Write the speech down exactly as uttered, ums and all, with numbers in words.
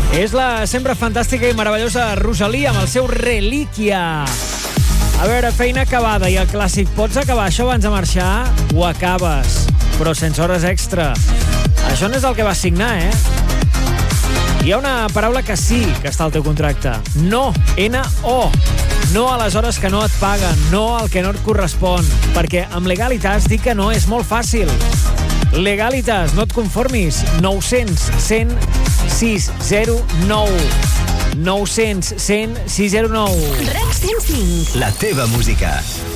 És la sempre fantàstica i meravellosa Rosalía amb el seu Relíquia. A veure, feina acabada i el clàssic pots acabar això abans de marxar? Ho acabes, però sense hores extra. Això no és el que vas signar, eh? Hi ha una paraula que sí que està al teu contracte. No, N O. No a les hores que no et paguen, no al que no et correspon, perquè amb Legalitas dic que no és molt fàcil. Legalitas, no et conformis. nou cents cent sis zero nou. nou cents cent sis zero nou. RAC cent cinc. La teva música.